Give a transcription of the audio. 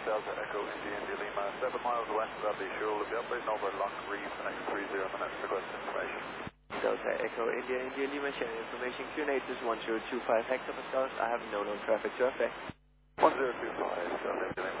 Delta Echo India India Lima, 7 miles west of the shore. We'll be operating over Lock Reef for the next 30 minutes. Request information. Delta Echo India India Lima, sharing information. QNH is 1025 hectopascals. I have no known traffic to affect. 1025, Delta India Lima.